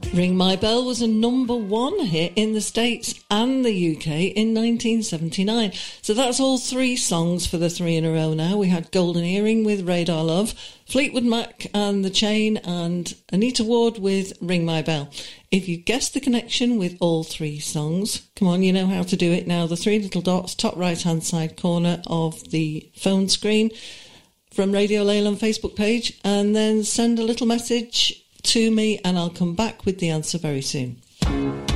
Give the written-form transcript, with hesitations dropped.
Ring My Bell was a number one hit in the States and the UK in 1979. So that's all three songs for the three in a row now. We had Golden Earring with Radar Love, Fleetwood Mac and The Chain, and Anita Ward with Ring My Bell. If you guessed the connection with all three songs, come on, you know how to do it now. The three little dots, top right-hand side corner of the phone screen from Radio Leyland Facebook page, and then send a little message to me and I'll come back with the answer very soon.